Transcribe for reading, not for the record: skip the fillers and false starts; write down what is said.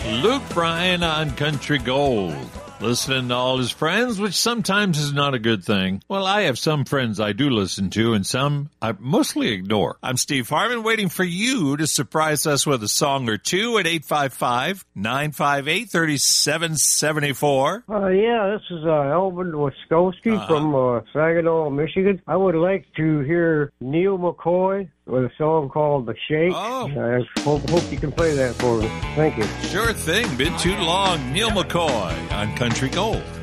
Luke Bryan on Country Gold. Listening to all his friends, which sometimes is not a good thing. Well, I have some friends I do listen to, and some I mostly ignore. I'm Steve Harmon, waiting for you to surprise us with a song or two at 855-958-3774. Yeah, this is Elvin Wiskowski from Saginaw, Michigan. I would like to hear Neil McCoy with a song called The Shake. I hope you can play that for me. Thank you. Sure thing. Been too long. Neil McCoy on Country Gold.